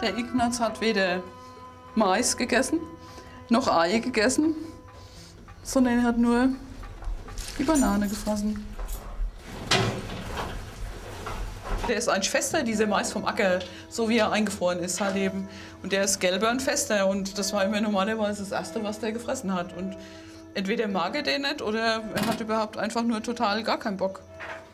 Der Ignaz hat weder Mais gegessen, noch Eier gegessen, sondern er hat nur die Banane gefressen. Der ist eigentlich fester, dieser Mais vom Acker, so wie er eingefroren ist halt eben. Und der ist gelber und fester und das war immer normalerweise das Erste, was der gefressen hat. Und entweder mag er den nicht oder er hat überhaupt einfach nur total gar keinen Bock.